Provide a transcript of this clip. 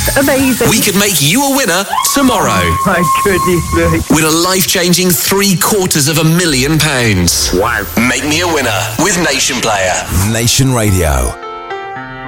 amazing. We could make you a winner tomorrow. Oh, my goodness me. Win a life-changing £750,000. Wow. Make me a winner with Nation Player. Nation Radio.